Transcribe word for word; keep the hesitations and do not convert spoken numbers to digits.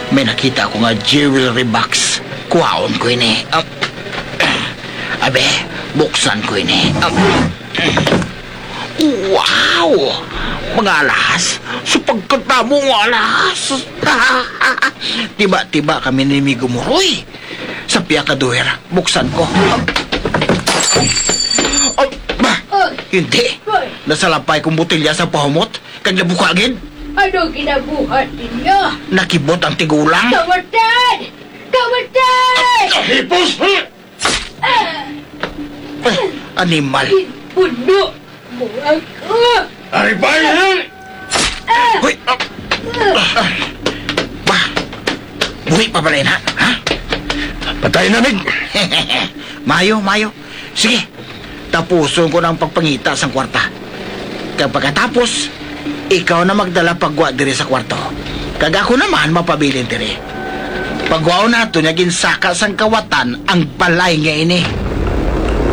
may nakita ko nga jewelry box. Kuhaon ko ini. Um, abe, buksan ko ini. Um, wow! Mga alahas. Sapagkat na mo mga alahas. Tiba-tiba kami ni Migumuroy. Sa piyakaduher, buksan ko. Um, um, bah, hindi. Nasalapay kong butilya sa pahumot. Kanya bukagin. Ano ginabuhat ninyo? Nakibot ang tigulang. Kawatan! Kawatan! Hipos! Eh, animal. Puno mo ako! Aribay! Hoy! Bah! Buhi pa pala yun, ha? Ha? Patay na, Mig. Mayo, mayo. Sige, tapuson ko ng pagpangita sa kwarta. Kapag katapos, ikaw na magdala pagwa diri sa kwarto. Kag ako naman mapabilin diri. Pagwaw nato niya ginsaka sang kawatan ang balay nga ini.